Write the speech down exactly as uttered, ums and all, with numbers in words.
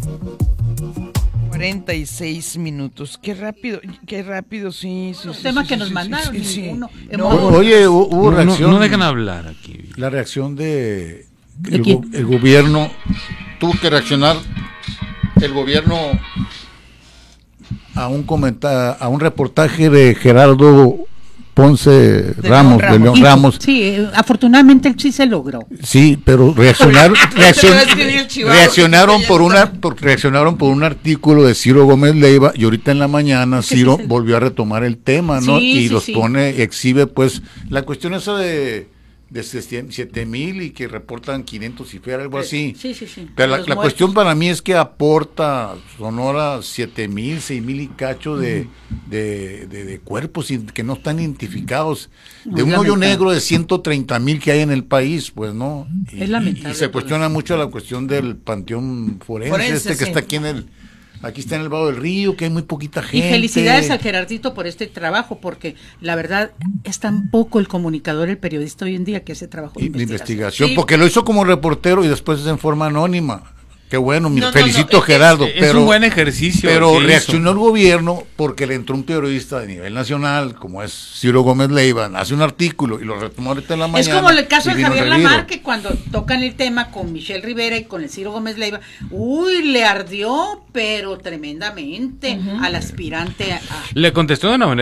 cuarenta y seis minutos. Qué rápido, qué rápido, sí. sí Los sí, temas sí, que sí, nos sí, mandaron, sí, sí. ninguno. No, Oye, hubo No, reacción. no, no dejan hablar aquí. La reacción de ¿De el, quién? go- el gobierno, tuvo que reaccionar el gobierno a un comenta- a un reportaje de Gerardo Ponce De Ramos, León de León Y- Ramos. Sí, eh, afortunadamente él sí se logró. Sí, pero reaccionaron, Oye, reaccion- te va a escribir el chihuahua, reaccionaron que ya por está. una, por- reaccionaron por un artículo de Ciro Gómez Leiva y ahorita en la mañana Es que Ciro sí se- volvió a retomar el tema, ¿no? Sí, y sí, los sí. pone, exhibe pues la cuestión esa de de siete mil y que reportan quinientos y fuera algo así. Sí, sí, sí. Pero la, Los la muertos. cuestión para mí es que aporta Sonora siete mil, seis mil y cacho de, de, de, de cuerpos y que no están identificados. De Muy un hoyo lamentable. negro de ciento treinta mil que hay en el país, pues no. Y, Es lamentable y se todo cuestiona eso. mucho la cuestión del panteón forense, Forense, este que sí. está aquí en el, aquí está en el Vado del Río, que hay muy poquita Y gente. felicidades al Gerardito por este trabajo, porque la verdad es tan poco el comunicador, el periodista hoy en día que hace trabajo de Y- de investigación. investigación, Sí. porque lo hizo como reportero y después es en forma anónima. Qué bueno, mi No, no, felicito no, a Gerardo. Es pero, un buen ejercicio. Pero que hizo. reaccionó el gobierno porque le entró un periodista de nivel nacional, como es Ciro Gómez Leiva, hace un artículo y lo retomó ahorita en la Es mañana. como el caso y de vino Javier el revío. Lamar, que cuando tocan el tema con Michelle Rivera y con el Ciro Gómez Leiva, uy, le ardió, pero tremendamente al aspirante a... a- Le contestó de una manera